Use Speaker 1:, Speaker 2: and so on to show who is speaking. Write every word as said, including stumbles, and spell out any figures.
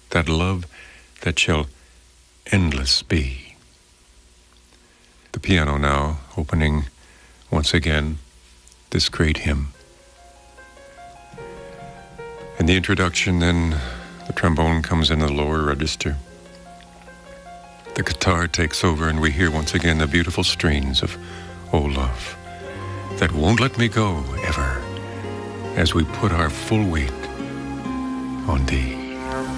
Speaker 1: that love that shall endless be. The piano now opening once again this great hymn. In the introduction, then, the trombone comes in the lower register. The guitar takes over, and we hear once again the beautiful strains of "Oh Love, that won't let me go ever, as we put our full weight on thee."